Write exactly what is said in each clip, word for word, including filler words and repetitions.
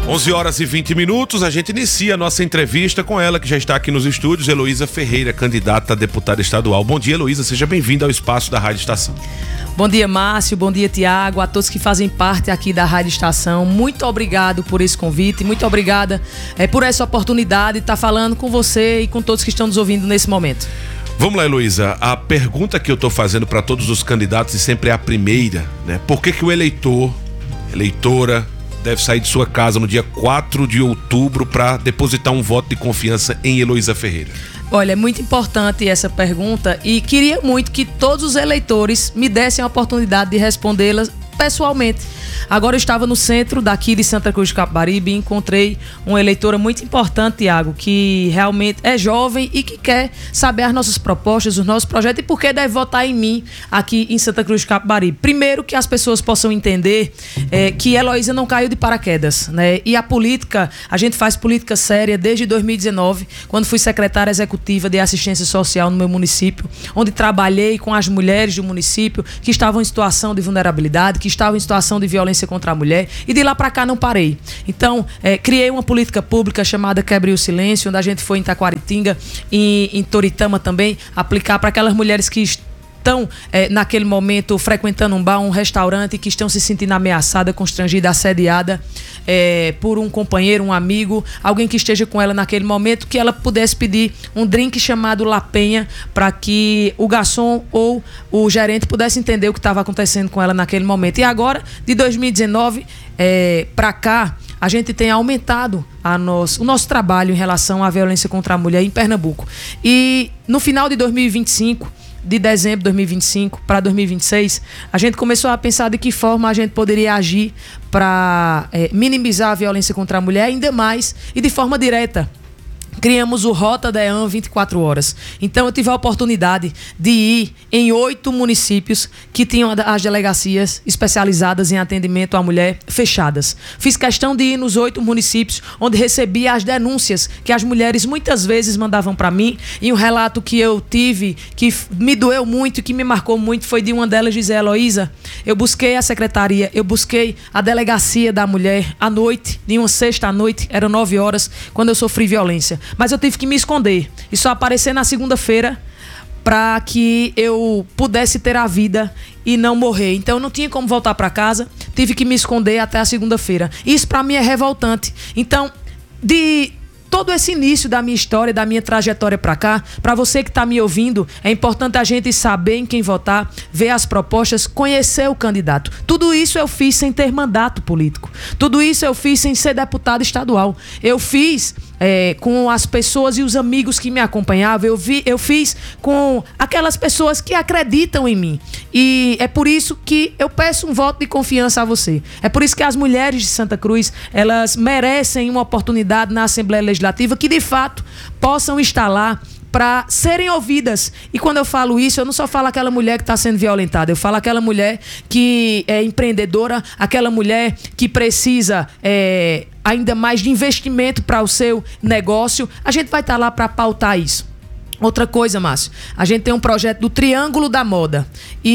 onze horas e vinte minutos, a gente inicia a nossa entrevista com ela, que já está aqui nos estúdios, Heloísa Ferreira, candidata a deputada estadual. Bom dia, Heloísa, seja bem-vinda ao espaço da Rádio Estação. Bom dia, Márcio, bom dia, Tiago, a todos que fazem parte aqui da Rádio Estação. Muito obrigado por esse convite, muito obrigada é, por essa oportunidade de estar falando com você e com todos que estão nos ouvindo nesse momento. Vamos lá, Heloísa, a pergunta que eu estou fazendo para todos os candidatos e sempre é a primeira, né? Por que que o eleitor, eleitora, deve sair de sua casa no dia quatro de outubro para depositar um voto de confiança em Heloísa Ferreira? Olha, é muito importante essa pergunta e queria muito que todos os eleitores me dessem a oportunidade de respondê-la pessoalmente. Agora eu estava no centro daqui de Santa Cruz de Capibaribe e encontrei uma eleitora muito importante, Tiago, que realmente é jovem e que quer saber as nossas propostas, os nossos projetos e por que deve votar em mim aqui em Santa Cruz de Capibaribe. Primeiro, que as pessoas possam entender é, que Heloísa não caiu de paraquedas, né? E a política, a gente faz política séria desde dois mil e dezenove, quando fui secretária executiva de assistência social no meu município, onde trabalhei com as mulheres do município que estavam em situação de vulnerabilidade, que estavam em situação de violência contra a mulher, e de lá para cá não parei. Então, é, criei uma política pública chamada Quebre o Silêncio, onde a gente foi em Taquaritinga e em Toritama também, aplicar para aquelas mulheres que estão é, naquele momento frequentando um bar, um restaurante, que estão se sentindo ameaçada, constrangida, assediada é, por um companheiro, um amigo, alguém que esteja com ela naquele momento, que ela pudesse pedir um drink chamado La Penha para que o garçom ou o gerente pudesse entender o que estava acontecendo com ela naquele momento. E agora, de dois mil e dezenove é, para cá, a gente tem aumentado a nosso, o nosso trabalho em relação à violência contra a mulher em Pernambuco. E no final de dois mil e vinte e cinco, de dezembro de dois mil e vinte e cinco para dois mil e vinte e seis, a gente começou a pensar de que forma a gente poderia agir para é, minimizar a violência contra a mulher, ainda mais e de forma direta. Criamos o Rota DEAN vinte e quatro horas. Então eu tive a oportunidade de ir em oito municípios que tinham as delegacias especializadas em atendimento à mulher fechadas. Fiz questão de ir nos oito municípios onde recebia as denúncias que as mulheres muitas vezes mandavam para mim, e um relato que eu tive que me doeu muito e que me marcou muito foi de uma delas dizer: Heloísa, eu busquei a secretaria, eu busquei a delegacia da mulher à noite, de uma sexta à noite, eram nove horas, quando eu sofri violência. Mas eu tive que me esconder e só aparecer na segunda-feira para que eu pudesse ter a vida e não morrer. Então eu não tinha como voltar para casa, tive que me esconder até a segunda-feira. Isso para mim é revoltante. Então, de todo esse início da minha história, da minha trajetória para cá, para você que está me ouvindo, é importante a gente saber em quem votar, ver as propostas, conhecer o candidato. Tudo isso eu fiz sem ter mandato político. Tudo isso eu fiz sem ser deputado estadual. Eu fiz É, com as pessoas e os amigos que me acompanhavam, eu, vi, eu fiz com aquelas pessoas que acreditam em mim. E é por isso que eu peço um voto de confiança a você. É por isso que as mulheres de Santa Cruz, elas merecem uma oportunidade na Assembleia Legislativa que de fato possam estar lá para serem ouvidas. E quando eu falo isso, eu não só falo aquela mulher que está sendo violentada, eu falo aquela mulher que é empreendedora, aquela mulher que precisa é, ainda mais de investimento para o seu negócio. A gente vai estar lá para pautar isso. Outra coisa, Márcio, a gente tem um projeto do Triângulo da Moda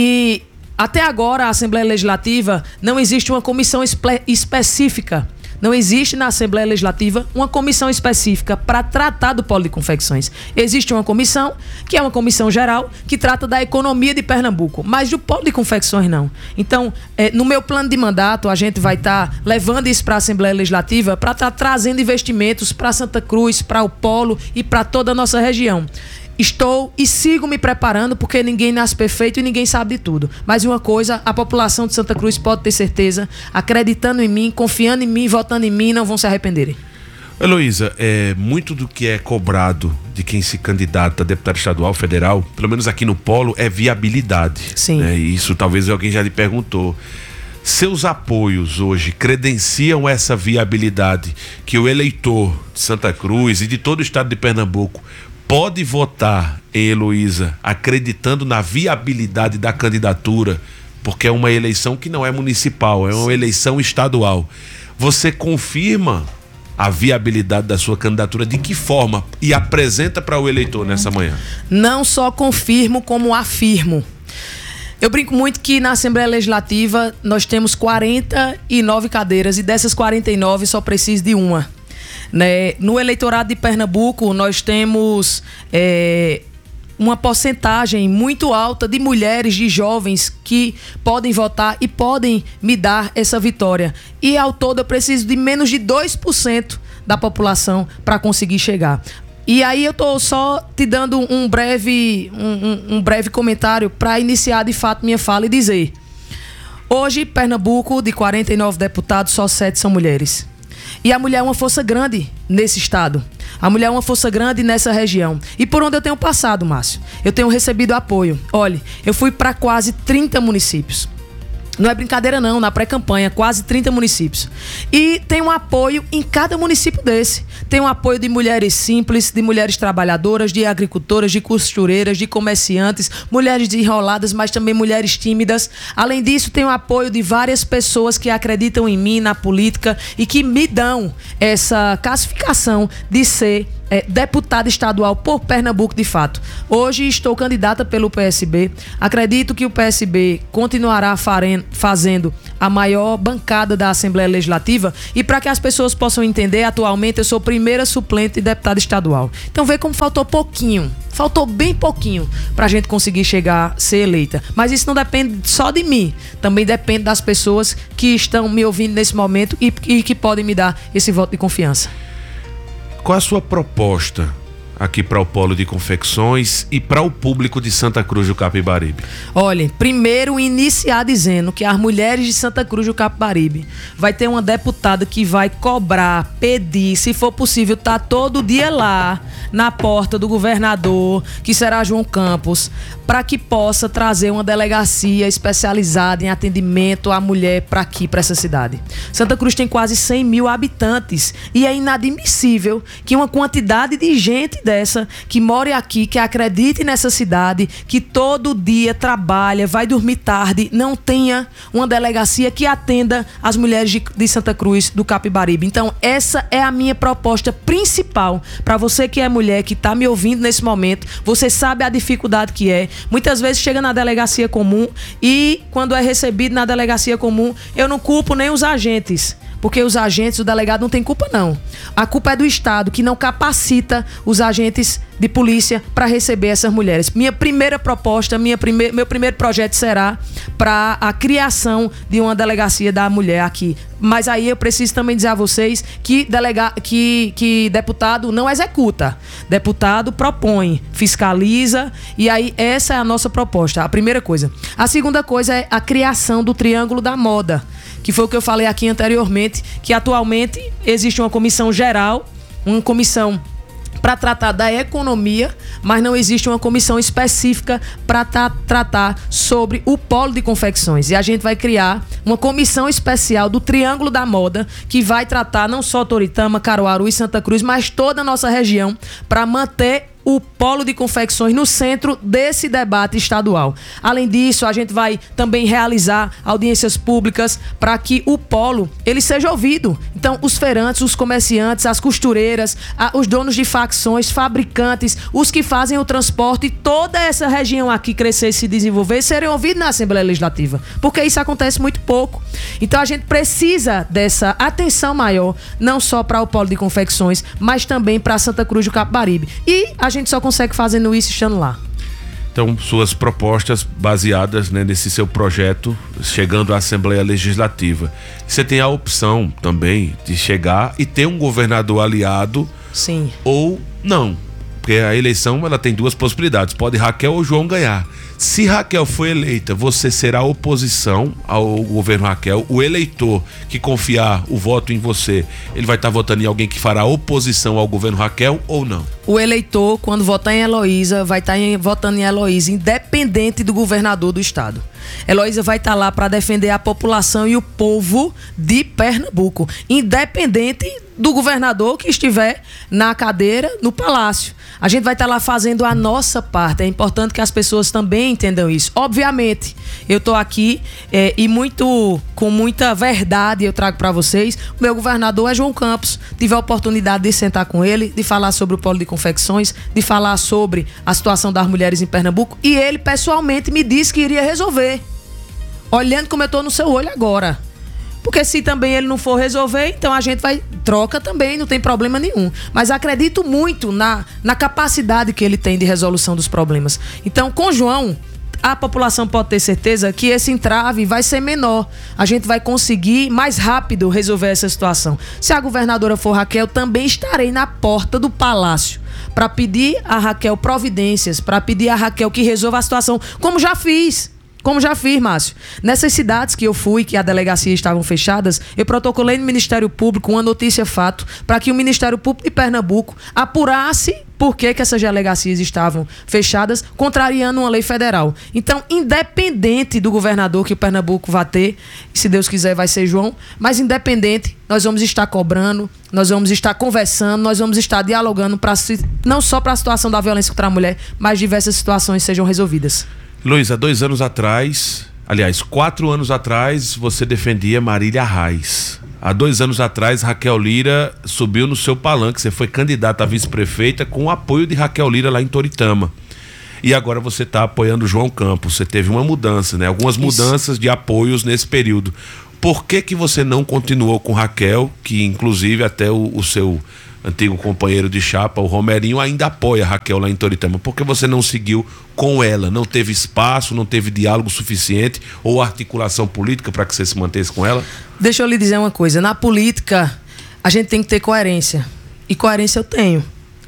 e até agora a Assembleia Legislativa não existe uma comissão espe- específica. Não existe na Assembleia Legislativa uma comissão específica para tratar do polo de confecções. Existe uma comissão, que é uma comissão geral, que trata da economia de Pernambuco, mas do polo de confecções não. Então, é, no meu plano de mandato, a gente vai estar tá levando isso para a Assembleia Legislativa para estar tá trazendo investimentos para Santa Cruz, para o polo e para toda a nossa região. Estou e sigo me preparando, porque ninguém nasce perfeito e ninguém sabe de tudo. Mas uma coisa, a população de Santa Cruz pode ter certeza, acreditando em mim, confiando em mim, votando em mim, não vão se arrependerem. Heloísa, é, muito do que é cobrado de quem se candidata a deputado estadual, federal, pelo menos aqui no polo, é viabilidade. Sim. Né? Isso talvez alguém já lhe perguntou. Seus apoios hoje credenciam essa viabilidade que o eleitor de Santa Cruz e de todo o estado de Pernambuco pode votar em Heloísa acreditando na viabilidade da candidatura, porque é uma eleição que não é municipal, é uma eleição estadual. Você confirma a viabilidade da sua candidatura de que forma e apresenta para o eleitor nessa manhã? Não só confirmo, como afirmo. Eu brinco muito que na Assembleia Legislativa nós temos quarenta e nove cadeiras e dessas quarenta e nove só preciso de uma. Né? No eleitorado de Pernambuco nós temos é, uma porcentagem muito alta de mulheres, de jovens que podem votar e podem me dar essa vitória. E ao todo eu preciso de menos de dois por cento da população para conseguir chegar. E aí eu tô só te dando um breve, um, um, um breve comentário para iniciar de fato minha fala e dizer: hoje, Pernambuco, de quarenta e nove deputados, só sete são mulheres. E a mulher é uma força grande nesse estado. A mulher é uma força grande nessa região. E por onde eu tenho passado, Márcio? Eu tenho recebido apoio. Olha, eu fui para quase trinta municípios. Não é brincadeira não, na pré-campanha, quase trinta municípios. E tem um apoio em cada município desse. Tem um apoio de mulheres simples, de mulheres trabalhadoras, de agricultoras, de costureiras, de comerciantes, mulheres desenroladas, mas também mulheres tímidas. Além disso, tem o apoio de várias pessoas que acreditam em mim, na política, e que me dão essa classificação de ser É, deputada estadual por Pernambuco de fato. Hoje estou candidata pelo P S B. Acredito que o P S B continuará fazendo a maior bancada da Assembleia Legislativa, e para que as pessoas possam entender, atualmente eu sou primeira suplente de deputada estadual. Então vê como faltou pouquinho, faltou bem pouquinho para a gente conseguir chegar a ser eleita. Mas isso não depende só de mim, também depende das pessoas que estão me ouvindo nesse momento e, e que podem me dar esse voto de confiança. Qual a sua proposta aqui para o Polo de Confecções e para o público de Santa Cruz do Capibaribe? Olha, primeiro iniciar dizendo que as mulheres de Santa Cruz do Capibaribe vai ter uma deputada que vai cobrar, pedir, se for possível, tá todo dia lá na porta do governador, que será João Campos, para que possa trazer uma delegacia especializada em atendimento à mulher para aqui, para essa cidade. Santa Cruz tem quase cem mil habitantes e é inadmissível que uma quantidade de gente dessa que mora aqui, que acredite nessa cidade, que todo dia trabalha, vai dormir tarde, não tenha uma delegacia que atenda as mulheres de, de Santa Cruz do Capibaribe. Então essa é a minha proposta principal para você que é mulher, que está me ouvindo nesse momento. Você sabe a dificuldade que é. Muitas vezes chega na delegacia comum e quando é recebido na delegacia comum, eu não culpo nem os agentes, porque os agentes, o delegado não tem culpa não. A culpa é do Estado, que não capacita os agentes de polícia para receber essas mulheres. Minha primeira proposta, minha prime... meu primeiro projeto será para a criação de uma delegacia da mulher aqui. Mas aí eu preciso também dizer a vocês que, delega... que... que deputado não executa. Deputado propõe, fiscaliza, e aí essa é a nossa proposta, a primeira coisa. A segunda coisa é a criação do Triângulo da Moda, que foi o que eu falei aqui anteriormente, que atualmente existe uma comissão geral, uma comissão para tratar da economia, mas não existe uma comissão específica para tratar sobre o polo de confecções. E a gente vai criar uma comissão especial do Triângulo da Moda, que vai tratar não só Toritama, Caruaru e Santa Cruz, mas toda a nossa região, para manter o polo de confecções no centro desse debate estadual. Além disso, a gente vai também realizar audiências públicas para que o polo ele seja ouvido. Então, os feirantes, os comerciantes, as costureiras, a, os donos de facções, fabricantes, os que fazem o transporte, toda essa região aqui crescer e se desenvolver, serem ouvidos na Assembleia Legislativa, porque isso acontece muito pouco. Então, a gente precisa dessa atenção maior, não só para o polo de confecções, mas também para Santa Cruz do Capibaribe. E a A gente só consegue fazendo isso estando lá. Então, suas propostas baseadas, né, nesse seu projeto, chegando à Assembleia Legislativa. Você tem a opção também de chegar e ter um governador aliado. Sim. Ou não. Porque a eleição ela tem duas possibilidades. Pode Raquel ou João ganhar. Se Raquel for eleita, você será oposição ao governo Raquel. O eleitor que confiar o voto em você, ele vai estar votando em alguém que fará oposição ao governo Raquel ou não? O eleitor, quando votar em Heloísa, vai estar em, votando em Heloísa, independente do governador do estado. Heloísa vai estar lá para defender a população e o povo de Pernambuco, independente do governador que estiver na cadeira, no palácio. A gente vai estar lá fazendo a nossa parte. É importante que as pessoas também entendam isso. Obviamente, eu estou aqui é, e muito, com muita verdade eu trago para vocês. O meu governador é João Campos. Tive a oportunidade de sentar com ele, de falar sobre o polo de confecções, de falar sobre a situação das mulheres em Pernambuco, e ele pessoalmente me disse que iria resolver. olhando como eu tô no seu olho agora. Porque se também ele não for resolver, então a gente vai, troca também, não tem problema nenhum. Mas acredito muito na, na capacidade que ele tem de resolução dos problemas. Então, com João, a população pode ter certeza que esse entrave vai ser menor. A gente vai conseguir mais rápido resolver essa situação. Se a governadora for Raquel, também estarei na porta do palácio para pedir a Raquel providências, para pedir a Raquel que resolva a situação, como já fiz. Como já fiz, Márcio. Nessas cidades que eu fui, que a delegacia estavam fechadas, eu protocolei no Ministério Público uma notícia-fato para que o Ministério Público de Pernambuco apurasse por que, que essas delegacias estavam fechadas, contrariando uma lei federal. Então, independente do governador que o Pernambuco vai ter, se Deus quiser vai ser João, mas independente, nós vamos estar cobrando, nós vamos estar conversando, nós vamos estar dialogando pra, não só para a situação da violência contra a mulher, mas diversas situações sejam resolvidas. Luiz, há dois anos atrás, aliás, quatro anos atrás, você defendia Marília Reis. Há dois anos atrás, Raquel Lira subiu no seu palanque, você foi candidata a vice-prefeita com o apoio de Raquel Lira lá em Toritama. E agora você está apoiando João Campos, você teve uma mudança, né? Algumas Isso. mudanças de apoios nesse período. Por que que você não continuou com Raquel, que inclusive até o, o seu antigo companheiro de chapa, o Romerinho, ainda apoia a Raquel lá em Toritama? Por que você não seguiu com ela? Não teve espaço, não teve diálogo suficiente ou articulação política para que você se mantesse com ela? Deixa eu lhe dizer uma coisa. Na política, a gente tem que ter coerência. E coerência eu tenho.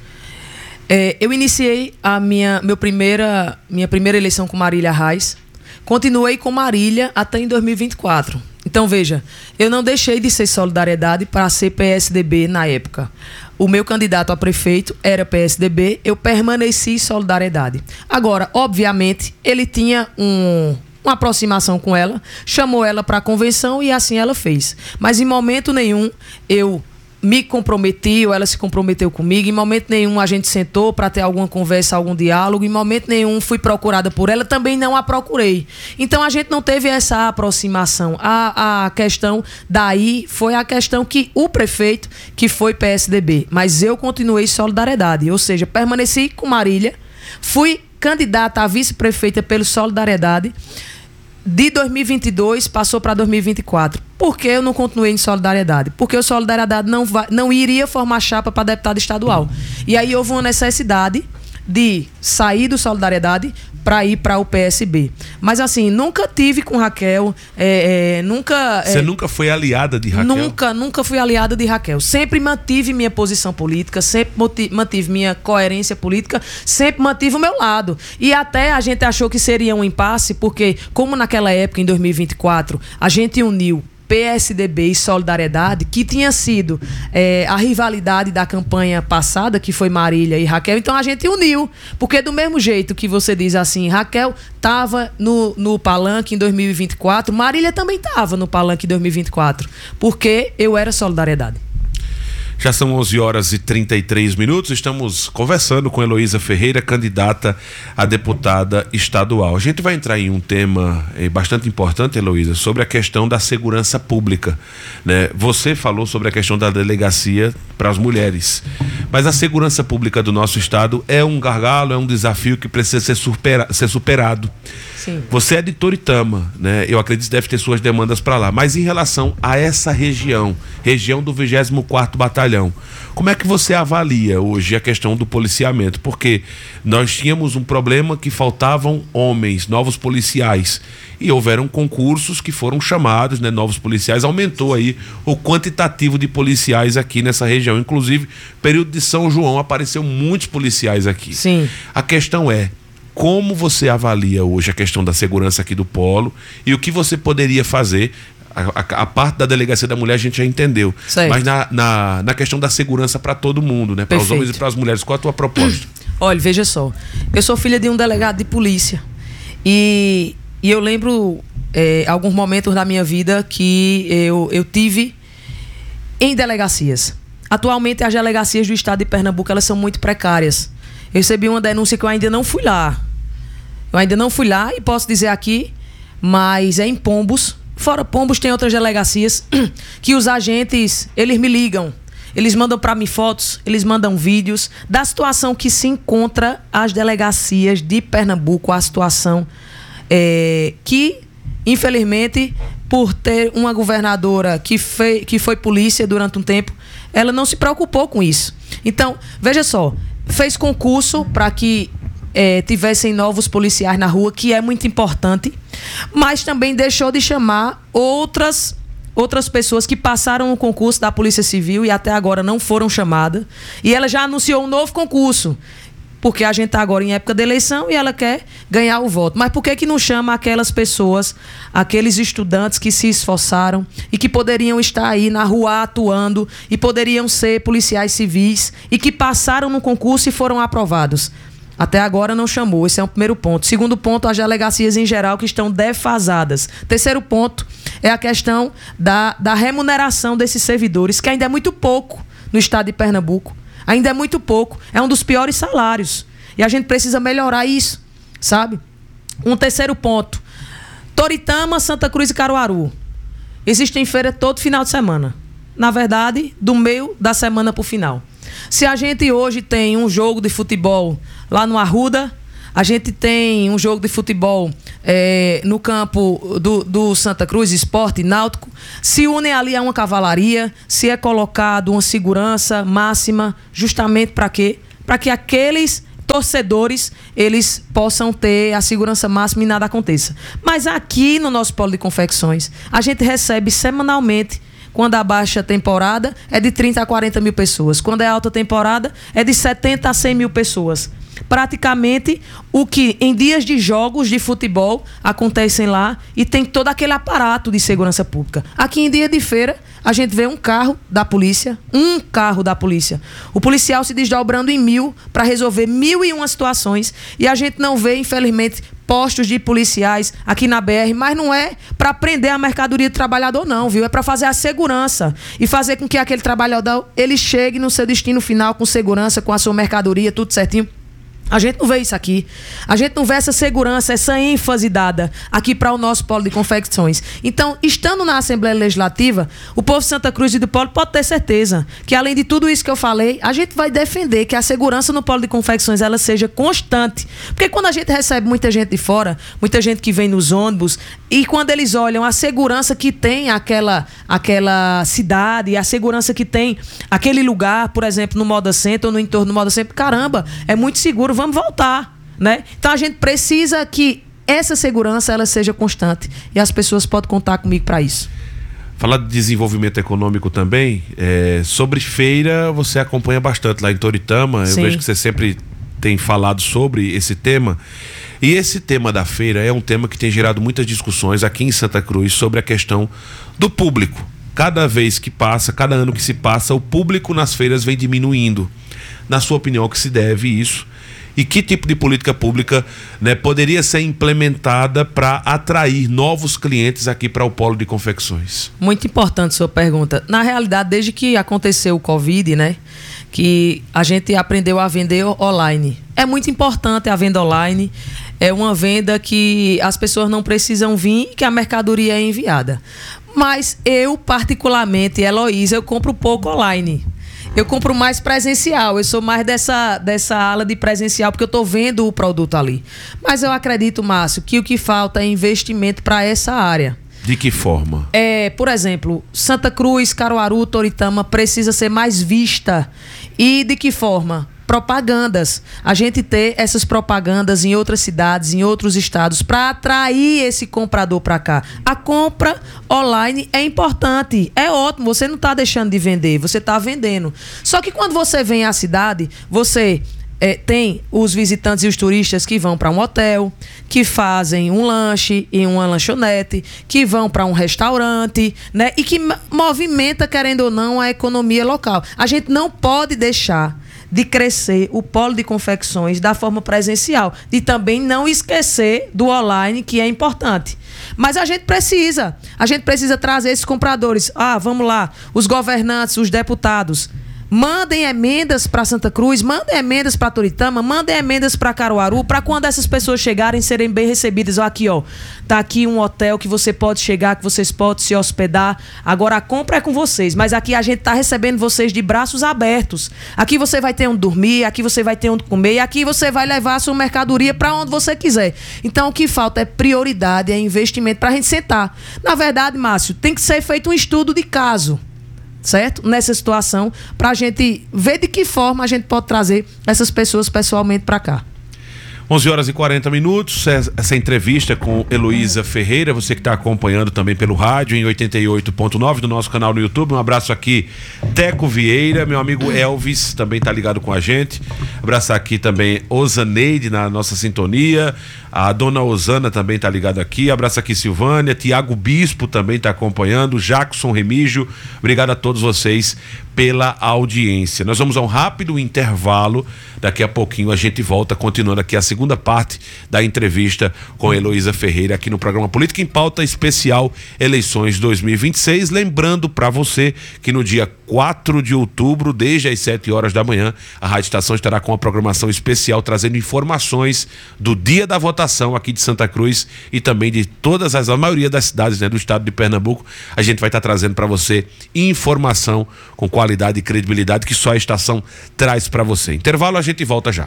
É, eu iniciei a minha, meu primeira, minha primeira eleição com Marília Reis. Continuei com Marília até em dois mil e vinte e quatro. Então, veja, eu não deixei de ser Solidariedade para ser P S D B na época. O meu candidato a prefeito era P S D B, eu permaneci Solidariedade. Agora, obviamente, ele tinha um, uma aproximação com ela, chamou ela para a convenção e assim ela fez. Mas em momento nenhum eu me comprometi, ou ela se comprometeu comigo. Em momento nenhum a gente sentou para ter alguma conversa, algum diálogo. Em momento nenhum fui procurada por ela, também não a procurei. Então a gente não teve essa aproximação. A, a questão daí foi a questão que o prefeito, que foi P S D B, mas eu continuei Solidariedade, ou seja, permaneci com Marília, fui candidata a vice-prefeita pelo Solidariedade. De dois mil e vinte e dois passou para dois mil e vinte e quatro. Por que eu não continuei em Solidariedade? Porque o Solidariedade não, vai, não iria formar chapa para deputado estadual. E aí houve uma necessidade de sair do Solidariedade para ir para o P S B. Mas assim, nunca tive com Raquel, é, é, nunca... Você é, nunca foi aliada de Raquel? Nunca, nunca fui aliada de Raquel. Sempre mantive minha posição política, sempre mantive minha coerência política, sempre mantive o meu lado. E até a gente achou que seria um impasse, porque como naquela época, em dois mil e vinte e quatro, a gente uniu P S D B e Solidariedade, que tinha sido é, a rivalidade da campanha passada, que foi Marília e Raquel, então a gente uniu, porque do mesmo jeito que você diz assim, Raquel estava no, no palanque em dois mil e vinte e quatro, Marília também estava no palanque em dois mil e vinte e quatro, porque eu era Solidariedade. Já são onze horas e trinta e três minutos, estamos conversando com Heloísa Ferreira, candidata a deputada estadual. A gente vai entrar em um tema eh, bastante importante, Heloísa, sobre a questão da segurança pública, né? Você falou sobre a questão da delegacia para as mulheres, mas a segurança pública do nosso estado é um gargalo, é um desafio que precisa ser, supera, ser superado. Sim. Você é de Toritama, né? Eu acredito que deve ter suas demandas para lá, mas em relação a essa região, região do vigésimo quarto Batalhão, como é que você avalia hoje a questão do policiamento? Porque nós tínhamos um problema que faltavam homens, novos policiais, e houveram concursos que foram chamados, né, novos policiais, aumentou aí o quantitativo de policiais aqui nessa região, inclusive período de São João apareceu muitos policiais aqui. Sim. A questão é, como você avalia hoje a questão da segurança aqui do polo e o que você poderia fazer? A, a, a parte da delegacia da mulher a gente já entendeu, certo, mas na, na, na questão da segurança para todo mundo, né? Para os homens e para as mulheres, qual a tua proposta? Olha, veja só, eu sou filha de um delegado de polícia e, e eu lembro é, alguns momentos da minha vida que eu, eu tive em delegacias. Atualmente as delegacias do estado de Pernambuco, elas são muito precárias. Eu recebi uma denúncia que eu ainda não fui lá. Eu ainda não fui lá e posso dizer aqui, mas é em Pombos. Fora Pombos tem outras delegacias que os agentes, eles me ligam. Eles mandam para mim fotos, eles mandam vídeos da situação que se encontra as delegacias de Pernambuco, a situação é, que infelizmente, por ter uma governadora que, fei, que foi polícia durante um tempo, ela não se preocupou com isso. Então, veja só, fez concurso para que é, tivessem novos policiais na rua, que é muito importante, mas também deixou de chamar outras, outras pessoas que passaram o concurso da Polícia Civil e até agora não foram chamadas. E ela já anunciou um novo concurso, porque a gente está agora em época de eleição e ela quer ganhar o voto. Mas por que que não chama aquelas pessoas, aqueles estudantes que se esforçaram e que poderiam estar aí na rua atuando e poderiam ser policiais civis e que passaram no concurso e foram aprovados? Até agora não chamou, esse é o primeiro ponto. Segundo ponto, as delegacias em geral que estão defasadas. Terceiro ponto é a questão da, da remuneração desses servidores, que ainda é muito pouco no estado de Pernambuco. Ainda é muito pouco. É um dos piores salários. E a gente precisa melhorar isso, sabe? Um terceiro ponto. Toritama, Santa Cruz e Caruaru. Existem feiras todo final de semana. Na verdade, do meio da semana para o final. Se a gente hoje tem um jogo de futebol lá no Arruda, a gente tem um jogo de futebol é, no campo do, do Santa Cruz, Esporte Náutico, se unem ali a uma cavalaria, se é colocado uma segurança máxima, justamente para quê? Para que aqueles torcedores, eles possam ter a segurança máxima e nada aconteça. Mas aqui no nosso polo de confecções, a gente recebe semanalmente. Quando a baixa temporada é de trinta a quarenta mil pessoas. Quando é alta temporada é de setenta a cem mil pessoas. Praticamente o que em dias de jogos de futebol acontecem lá e tem todo aquele aparato de segurança pública. Aqui em dia de feira a gente vê um carro da polícia, um carro da polícia. O policial se desdobrando em mil para resolver mil e uma situações e a gente não vê, infelizmente, postos de policiais aqui na B R, mas não é para prender a mercadoria do trabalhador não, viu? É para fazer a segurança e fazer com que aquele trabalhador ele chegue no seu destino final com segurança, com a sua mercadoria, tudo certinho. A gente não vê isso aqui. A gente não vê essa segurança, essa ênfase dada aqui para o nosso polo de confecções. Então, estando na Assembleia Legislativa, o povo de Santa Cruz e do polo pode ter certeza que, além de tudo isso que eu falei, a gente vai defender que a segurança no polo de confecções ela seja constante. Porque quando a gente recebe muita gente de fora, muita gente que vem nos ônibus, e quando eles olham a segurança que tem aquela, aquela cidade, a segurança que tem aquele lugar, por exemplo, no Moda Center ou no entorno do Moda Center, caramba, é muito seguro, vamos voltar, né? Então a gente precisa que essa segurança ela seja constante e as pessoas podem contar comigo para isso. Falar de desenvolvimento econômico também, é, sobre feira você acompanha bastante lá em Toritama. Sim. Eu vejo que você sempre tem falado sobre esse tema. E esse tema da feira é um tema que tem gerado muitas discussões aqui em Santa Cruz sobre a questão do público. Cada vez que passa, cada ano que se passa, o público nas feiras vem diminuindo. Na sua opinião, o que se deve isso? E que tipo de política pública, né, poderia ser implementada para atrair novos clientes aqui para o polo de confecções? Muito importante sua pergunta. Na realidade, desde que aconteceu o Covid, né, que a gente aprendeu a vender online. É muito importante a venda online. É uma venda que as pessoas não precisam vir e que a mercadoria é enviada. Mas eu, particularmente, Heloísa, eu compro pouco online. Eu compro mais presencial, eu sou mais dessa, dessa ala de presencial, porque eu estou vendo o produto ali. Mas eu acredito, Márcio, que o que falta é investimento para essa área. De que forma? É, por exemplo, Santa Cruz, Caruaru, Toritama precisa ser mais vista. E de que forma? Propagandas. A gente ter essas propagandas em outras cidades, em outros estados, para atrair esse comprador para cá. A compra online é importante, é ótimo, você não está deixando de vender, você está vendendo. Só que quando você vem à cidade, você é, tem os visitantes e os turistas que vão para um hotel, que fazem um lanche em uma lanchonete, que vão para um restaurante, né? E que movimenta, querendo ou não, a economia local. A gente não pode deixar de crescer o polo de confecções da forma presencial, de também não esquecer do online, que é importante. Mas a gente precisa, a gente precisa trazer esses compradores. Ah, vamos lá, os governantes, os deputados, Mandem emendas para Santa Cruz, mandem emendas para Toritama, mandem emendas para Caruaru, para quando essas pessoas chegarem serem bem recebidas. Ó, aqui, ó, tá aqui um hotel que você pode chegar, que vocês podem se hospedar. Agora a compra é com vocês, mas aqui a gente tá recebendo vocês de braços abertos. Aqui você vai ter onde dormir, aqui você vai ter onde comer, aqui você vai levar a sua mercadoria para onde você quiser. Então o que falta é prioridade, é investimento pra gente sentar. Na verdade, Márcio, tem que ser feito um estudo de caso, certo? Nessa situação, pra gente ver de que forma a gente pode trazer essas pessoas pessoalmente para cá. onze horas e quarenta minutos, essa entrevista com Heloísa Ferreira, você que está acompanhando também pelo rádio em oitenta e oito ponto nove do nosso canal no YouTube. Um abraço aqui, Teco Vieira, meu amigo Elvis também está ligado com a gente. Abraçar aqui também Osaneide na nossa sintonia, a dona Osana também está ligada aqui. Abraço aqui Silvânia, Tiago Bispo também está acompanhando, Jackson Remígio. Obrigado a todos vocês pela audiência. Nós vamos a um rápido intervalo, daqui a pouquinho a gente volta continuando aqui a segunda parte da entrevista com Heloísa Ferreira aqui no programa Política em Pauta especial Eleições dois mil e vinte e seis. Lembrando para você que no dia quatro de outubro, desde as sete horas da manhã, a Rádio Estação estará com uma programação especial trazendo informações do dia da votação aqui de Santa Cruz e também de todas as, a maioria das cidades, né, do estado de Pernambuco. A gente vai estar trazendo para você informação com qualidade e credibilidade que só a estação traz para você. Intervalo, a gente volta já.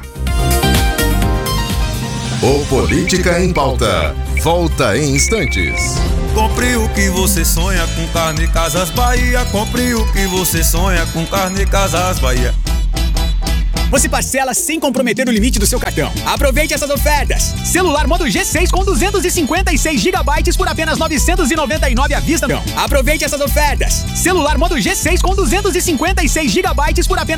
O Política em Pauta volta em instantes. Compre o que você sonha com Carne Casas Bahia. Compre o que você sonha com Carne Casas Bahia. Você parcela sem comprometer o limite do seu cartão. Aproveite essas ofertas. Celular Moto G seis com duzentos e cinquenta e seis gigabytes por apenas novecentos e noventa e nove à vista. Não. Aproveite essas ofertas. Celular Moto G seis com duzentos e cinquenta e seis gigabytes por apenas